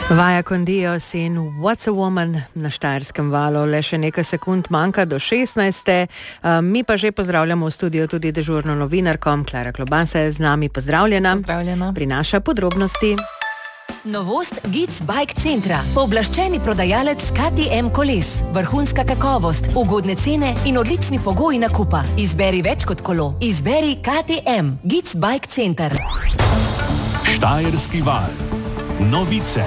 Vaja con Dios in What's a Woman na Štajerskem valu. Le še nekaj sekund manjka do 16. Mi pa že pozdravljamo v studiu tudi dežurno novinarko Klara Klobasa je z nami. Pozdravljena. Pozdravljena. Prinaša podrobnosti. Novost Gic Bike Centra. Pooblaščeni prodajalec KTM koles. Vrhunska kakovost, ugodne cene in odlični pogoji nakupa. Izberi več kot kolo. Izberi KTM. Gic Bike Center. Štajerski val. Novice.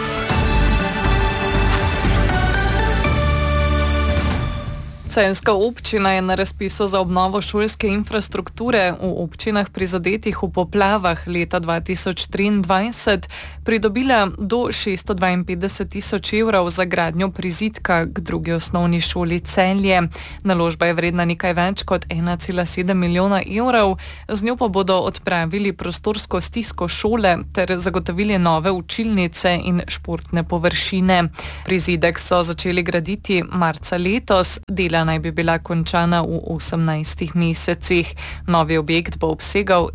Celjska občina je na razpisu za obnovo šolske infrastrukture v občinah prizadetih v poplavah leta 2023 pridobila do 652.000 evrov za gradnjo prizidka k drugi osnovni šoli Celje. Naložba je vredna nekaj več kot 1,7 milijona evrov, z njo pa bodo odpravili prostorsko stisko šole ter zagotovili nove učilnice in športne površine. Prizidek so začeli graditi marca letos, dela naj bi bila končana v 18 mesecih. Novi objekt bo obsegal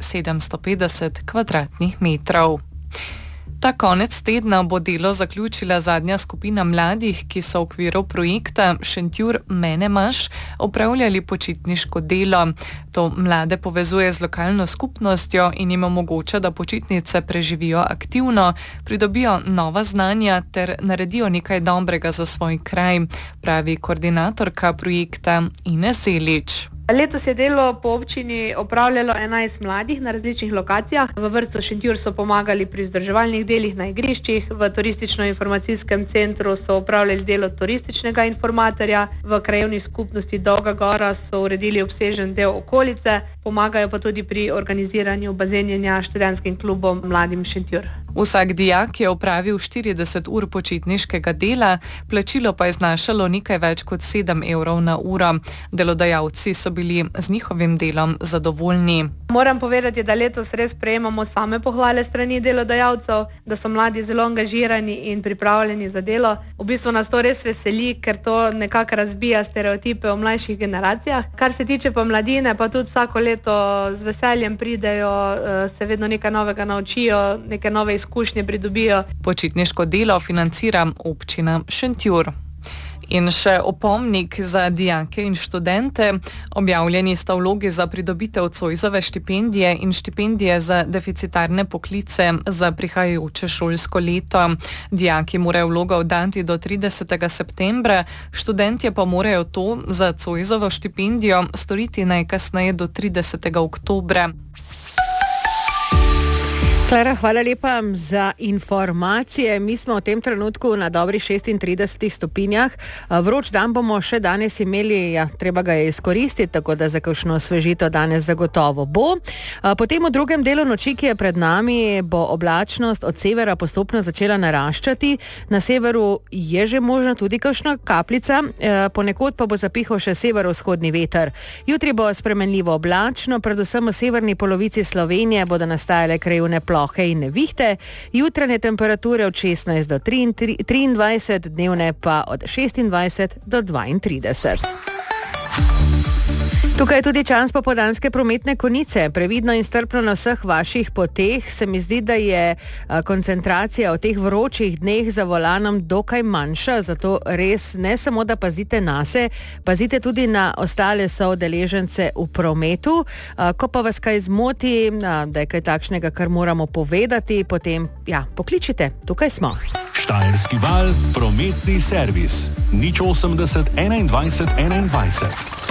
750 kvadratnih metrov. Ta konec tedna bo delo zaključila zadnja skupina mladih, ki so v okviru projekta Šentjur mene maš opravljali počitniško delo. To mlade povezuje z lokalno skupnostjo in jim omogoča, da počitnice preživijo aktivno, pridobijo nova znanja ter naredijo nekaj dobrega za svoj kraj, pravi koordinatorka projekta Ines Zelič. Letos je delo po občini opravljalo 11 mladih na različnih lokacijah. V vrtcu Šentjur so pomagali pri vzdrževalnih delih na igriščih, v turistično-informacijskem centru so opravljali delo turističnega informatorja, v krajevni skupnosti Dolga Gora so uredili obsežen del okolice, pomagajo pa tudi pri organiziranju bazenjenja študentskim klubom Mladim Šentjur. Vsak dijak je opravil 40 ur počitniškega dela, plačilo pa je znašalo nekaj več kot 7 evrov na uro. Delodajalci so bili z njihovim delom zadovoljni. Moram povedati, da letos res prejemamo same pohvale strani delodajalcev, da so mladi zelo angažirani in pripravljeni za delo. V bistvu nas to res veseli, ker to nekako razbija stereotipe o mlajših generacijah. Kar se tiče pa mladine, pa tudi vsako leto z veseljem pridejo, se vedno nekaj novega naučijo, neke nove izkušnje pridobijo. Počitniško delo financira občina Šentjur. In še opomnik za dijake in študente. Objavljeni sta vlogi za pridobitev Zoisove štipendije in štipendije za deficitarne poklice za prihajajoče šolsko leto. Dijaki morajo vlogo oddati do 30. septembra, študentje pa morajo to za Zoisovo štipendijo storiti najkasneje do 30. oktobra. Klara, hvala lepa za informacije. Mi smo v tem trenutku na dobrih 36 stopinjah. Vroč dan bomo še danes imeli, treba ga je izkoristiti, tako da za kakšno osvežitev danes zagotovo bo. Potem v drugem delu noči, ki je pred nami, bo oblačnost od severa postopno začela naraščati. Na severu je že možna tudi kakšna kapljica, ponekod pa bo zapihal še severovzhodni veter. Jutri bo spremenljivo oblačno, predvsem v severni polovici Slovenije bodo nastajale krajevne plohe in nevihte, jutranje temperature od 16 do 23, dnevne pa od 26 do 32. Tukaj je tudi čas popoldanske prometne konice. Previdno in strpno na vseh vaših poteh. Se mi zdi, da je koncentracija v teh vročih dneh za volanom dokaj manjša, zato res ne samo, da pazite nase, pazite tudi na ostale soudeležence v prometu. Ko pa vas kaj zmoti, da je kaj takšnega, kar moramo povedati, potem pokličite. Tukaj smo. Štajerski val, prometni servis. 080 21 21.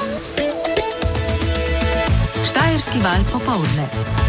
Štajerski val popoldne.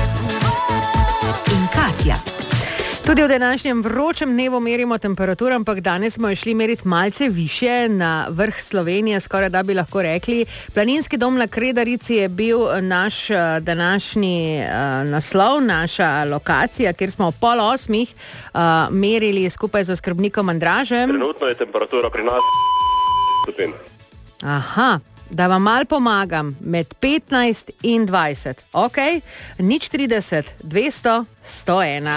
In Katja. Tudi v današnjem vročem dnevu merimo temperaturo, ampak danes smo šli meriti malce više na vrh Slovenije, skoraj da bi lahko rekli. Planinski dom na Kredarici je bil naš današnji naslov, naša lokacija, kjer smo ob 7:30 merili skupaj z oskrbnikom Andražem. Trenutno je temperatura pri nas stopinj. Aha. Da vam malo pomagam, med 15 in 20. Ok, 030 200 101.